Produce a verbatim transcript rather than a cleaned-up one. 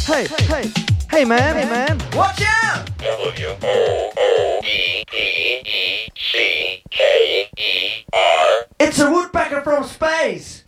Hey, hey, hey man, hey man, watch out! W O O D E E C K E R. It's a woodpecker from space!